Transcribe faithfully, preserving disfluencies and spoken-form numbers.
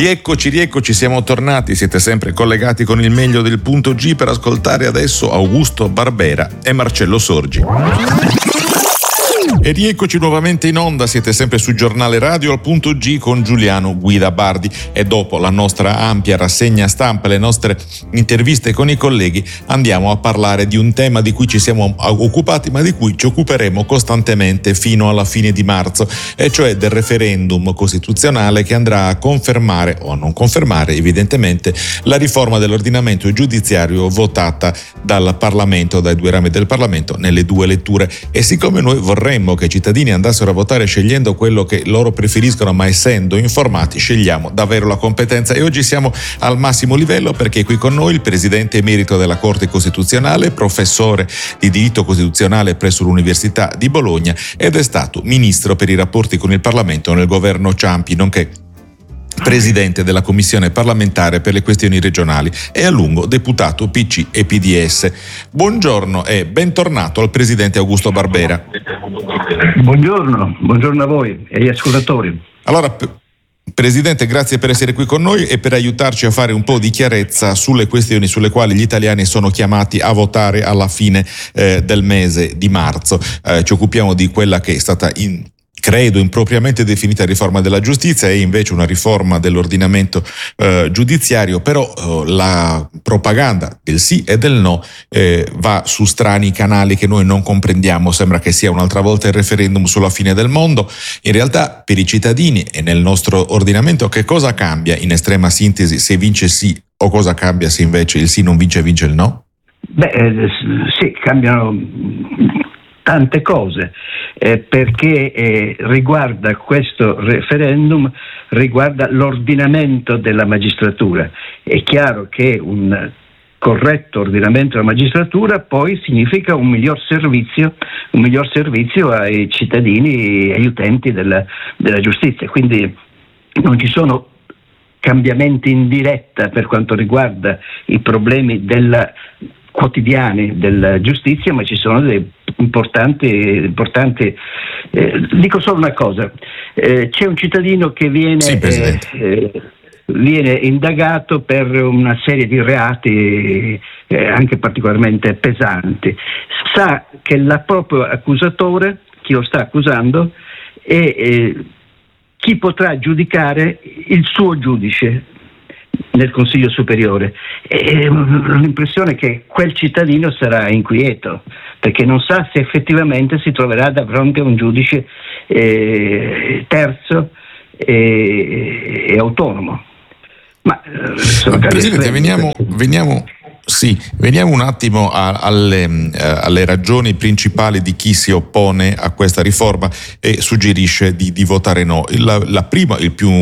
Rieccoci, rieccoci, siamo tornati, siete sempre collegati con il meglio del punto G per ascoltare adesso Augusto Barbera e Marcello Sorgi. E rieccoci nuovamente in onda, siete sempre su Giornale Radio al punto G con Giuliano Guida Bardi, e dopo la nostra ampia rassegna stampa e le nostre interviste con i colleghi andiamo a parlare di un tema di cui ci siamo occupati ma di cui ci occuperemo costantemente fino alla fine di marzo, e cioè del referendum costituzionale che andrà a confermare o a non confermare evidentemente la riforma dell'ordinamento giudiziario votata dal Parlamento, dai due rami del Parlamento nelle due letture. E siccome noi vorremmo che i cittadini andassero a votare scegliendo quello che loro preferiscono, ma essendo informati scegliamo davvero la competenza, e oggi siamo al massimo livello perché è qui con noi il presidente emerito della Corte Costituzionale, professore di diritto costituzionale presso l'Università di Bologna ed è stato ministro per i rapporti con il Parlamento nel governo Ciampi, nonché presidente della Commissione parlamentare per le questioni regionali e a lungo deputato P C e P D S. Buongiorno e bentornato al presidente Augusto Barbera. Buongiorno, buongiorno a voi e agli ascoltatori. Allora, Presidente, grazie per essere qui con noi e per aiutarci a fare un po' di chiarezza sulle questioni sulle quali gli italiani sono chiamati a votare alla fine eh, del mese di marzo. Eh, ci occupiamo di quella che è stata in credo impropriamente definita riforma della giustizia e invece una riforma dell'ordinamento eh, giudiziario, però eh, la propaganda del sì e del no eh, va su strani canali che noi non comprendiamo. Sembra che sia un'altra volta il referendum sulla fine del mondo. In realtà per i cittadini e nel nostro ordinamento che cosa cambia in estrema sintesi se vince sì, o cosa cambia se invece il sì non vince e vince il no? Beh, eh, sì, cambiano tante cose, eh, perché eh, riguarda questo referendum, riguarda l'ordinamento della magistratura. È chiaro che un corretto ordinamento della magistratura poi significa un miglior servizio, un miglior servizio ai cittadini e agli utenti della, della giustizia. Quindi non ci sono cambiamenti in diretta per quanto riguarda i problemi della quotidiani della giustizia, ma ci sono dei importanti, importanti eh, dico solo una cosa, eh, c'è un cittadino che viene, sì, eh, eh, viene indagato per una serie di reati eh, anche particolarmente pesanti, sa che il proprio accusatore, chi lo sta accusando, è eh, chi potrà giudicare il suo giudice nel Consiglio Superiore. E l'impressione è che quel cittadino sarà inquieto perché non sa se effettivamente si troverà di fronte a un giudice eh, terzo e, e autonomo. Ma eh, Presidente, veniamo, veniamo Sì, veniamo un attimo a, alle, eh, alle ragioni principali di chi si oppone a questa riforma e suggerisce di, di votare no. La, la prima, il più